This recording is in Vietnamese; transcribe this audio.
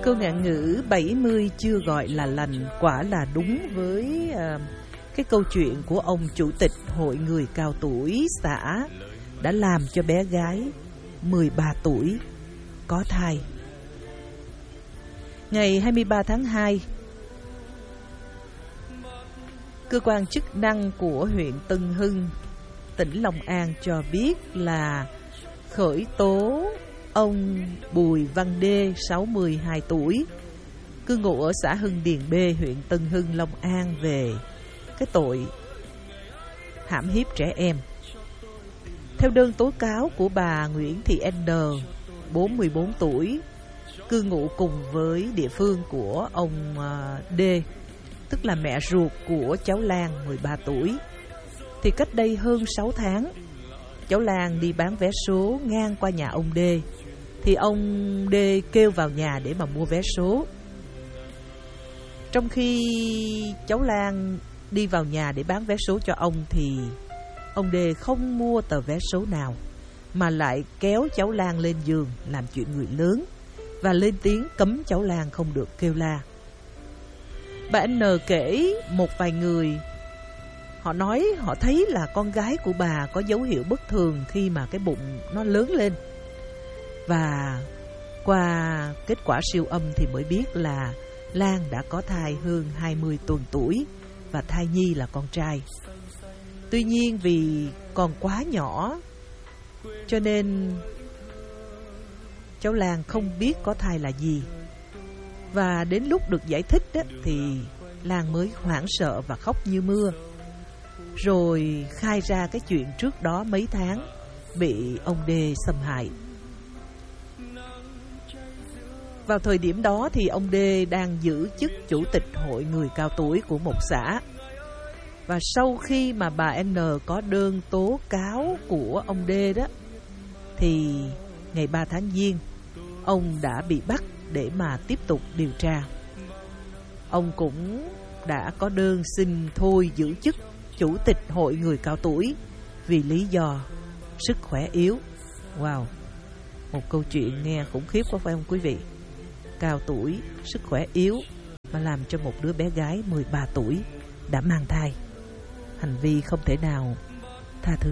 Câu ngạn ngữ 70 chưa gọi là lành quả là đúng với cái câu chuyện của ông chủ tịch hội người cao tuổi xã đã làm cho bé gái 13 tuổi có thai. Ngày 23 tháng 2, cơ quan chức năng của huyện Tân Hưng, tỉnh Long An cho biết là khởi tố ông Bùi Văn Đê, 62 tuổi, cư ngụ ở xã Hưng Điền B, huyện Tân Hưng, Long An về cái tội hãm hiếp trẻ em. Theo đơn tố cáo của bà Nguyễn Thị N, 44 tuổi, cư ngụ cùng với địa phương của ông D, tức là mẹ ruột của cháu Lan 13 tuổi, thì cách đây hơn 6 tháng, cháu Lan đi bán vé số ngang qua nhà ông D, thì ông D kêu vào nhà để mà mua vé số. Trong khi cháu Lan đi vào nhà để bán vé số cho ông thì ông D không mua tờ vé số nào, mà lại kéo cháu Lan lên giường làm chuyện người lớn và lên tiếng cấm cháu Lan không được kêu la. Bà N kể một vài người họ nói họ thấy là con gái của bà có dấu hiệu bất thường khi mà cái bụng nó lớn lên. Và qua kết quả siêu âm thì mới biết là Lan đã có thai hơn 20 tuần tuổi và thai nhi là con trai. Tuy nhiên vì còn quá nhỏ cho nên cháu Lan không biết có thai là gì. Và đến lúc được giải thích đó, thì Lan mới hoảng sợ và khóc như mưa, rồi khai ra cái chuyện trước đó mấy tháng bị ông D xâm hại. Vào thời điểm đó thì ông D đang giữ chức chủ tịch hội người cao tuổi của một xã. Và sau khi mà bà N có đơn tố cáo của ông D đó, thì ngày 3 tháng Giêng, ông đã bị bắt để mà tiếp tục điều tra. Ông cũng đã có đơn xin thôi giữ chức chủ tịch hội người cao tuổi vì lý do sức khỏe yếu. Wow, một câu chuyện nghe khủng khiếp quá phải không quý vị? Cao tuổi, sức khỏe yếu mà làm cho một đứa bé gái 13 tuổi đã mang thai. Hành vi không thể nào tha thứ